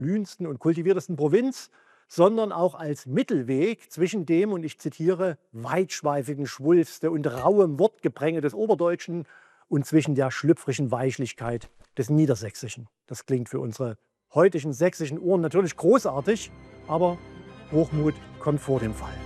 verblühendsten und kultiviertesten Provinz, sondern auch als Mittelweg zwischen dem, und ich zitiere, weitschweifigen Schwulste und rauem Wortgepränge des Oberdeutschen und zwischen der schlüpfrigen Weichlichkeit des Niedersächsischen. Das klingt für unsere heutigen sächsischen Ohren natürlich großartig, aber Hochmut kommt vor dem Fall.